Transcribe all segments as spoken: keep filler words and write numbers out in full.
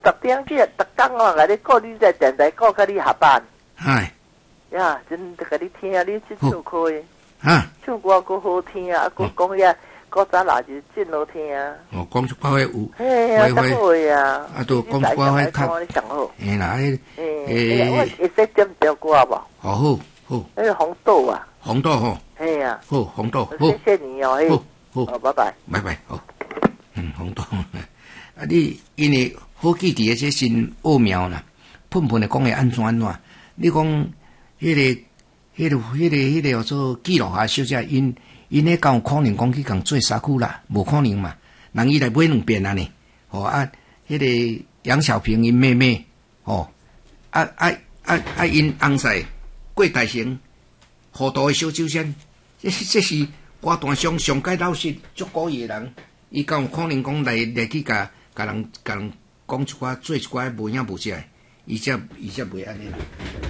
十点起，逐工我甲你讲，你在电台讲，甲你下班。 嗨。 呀，真甲你听，你去唱歌的。 哈。 唱歌佫好听啊，佫讲遐古早老是真好听啊。 哦，讲出话有。 嘿啊，真好啊。 啊，都讲出话较。 你上好。 嘿啦，迄。 诶，我会使点条歌无？ 好好好。 迄个红豆啊。 红豆吼。 嘿啊。 好，红豆。好。 谢谢你哦， 好。好， 好，拜拜。 拜拜，好。嗯，红豆。啊，你因为好记伫个这新奥妙啦，喷喷的讲会安怎安怎？你讲迄个、迄个、迄个、迄个叫做记录下小姐，因因迄敢有可能讲去共做衫裤啦？无可能嘛，人伊来买两遍啊呢。哦啊，迄个杨小平因妹妹，哦啊啊啊啊因翁婿郭大成，糊涂的小酒仙，这这是歌坛上上界老实足古意的人，伊敢有可能讲来来去甲甲人甲人讲一寡做一寡无影无色的，伊则伊则袂安尼啦。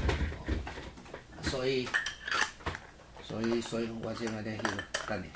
所以所以所以我现在咧迄个等下，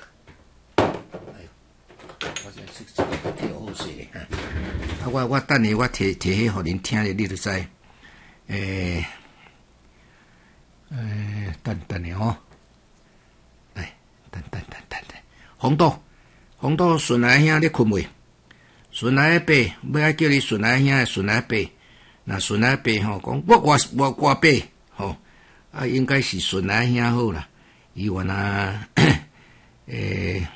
哎，我现在是这个好势咧。啊，我我等下我摕摕迄互恁听咧，你就知。诶、欸、诶，等等下吼，来，等等等等等，红豆，红豆顺来兄你困未？顺来爸，要爱叫你顺来兄的顺来爸，那顺来爸吼讲，我我我我爸吼，啊应该是顺来兄好啦，伊原啊，诶，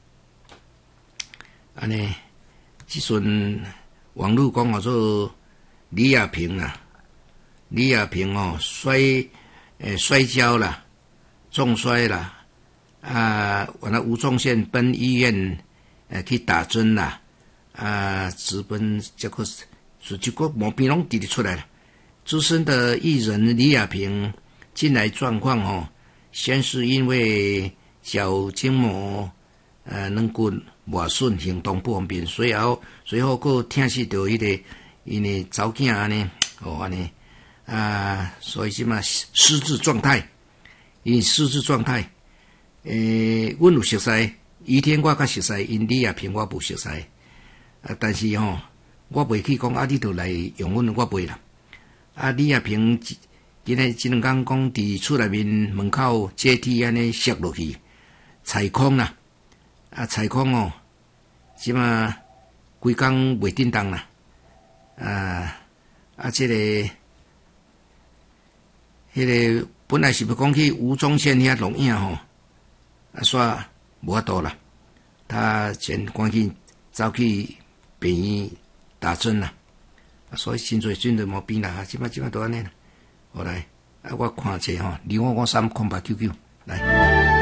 安尼，即阵网络讲叫做李亚平啦。李亚平哦，摔诶摔跤啦，重摔啦，啊，完了吴宗宪奔医院诶去打针啦，啊，直奔结果是结果毛病拢滴得出来了。资深的艺人李亚平近来状况哦，先是因为脚筋膜呃软骨磨损，行动不方便，随后随后佫听是到迄个因为早囝安尼哦安尼。啊，所以即嘛失智状态，因失智状态，诶、欸，阮有熟悉，以前我较熟悉，因李亚平我无熟悉，啊，但是吼、哦，我袂去讲啊，你著来用阮，我袂啦。啊，李亚平今日即两工讲伫厝内面门口阶梯安尼摔落去，踩空啦，啊，踩空哦，即嘛规工袂振动啦，啊啊，即、这个。迄个本来是要讲去吴宗宪遐录影吼，啊，煞无法度啦。他先赶紧走去病院打针啦，啊，所以真侪真侪毛病啦，即摆即摆都安尼啦。后来啊，我看者吼，二五五三空八九九。